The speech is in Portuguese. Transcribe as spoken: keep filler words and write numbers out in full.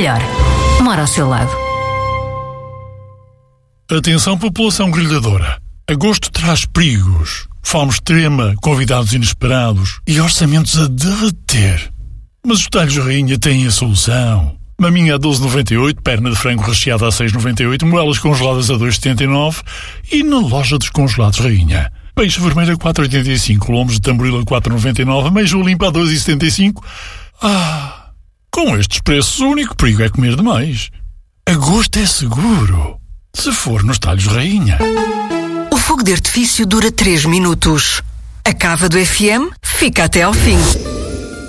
melhor mora ao seu lado. Atenção, população grelhadora. Agosto traz perigos, fome extrema, convidados inesperados e orçamentos a derreter. Mas os talhos rainha têm a solução. Maminha a doze vírgula noventa e oito, perna de frango recheada a seis vírgula noventa e oito, moelas congeladas a dois vírgula setenta e nove e na loja dos congelados rainha. Peixe vermelho a quatro vírgula oitenta e cinco, lombos de tamboril a quatro vírgula noventa e nove, ameijoa limpa a dois vírgula setenta e cinco. Ah, com estes preços o único perigo é comer demais. Agosto é seguro, se for nos talhos rainha. O fogo de artifício dura três minutos. A cava do F M fica até ao fim.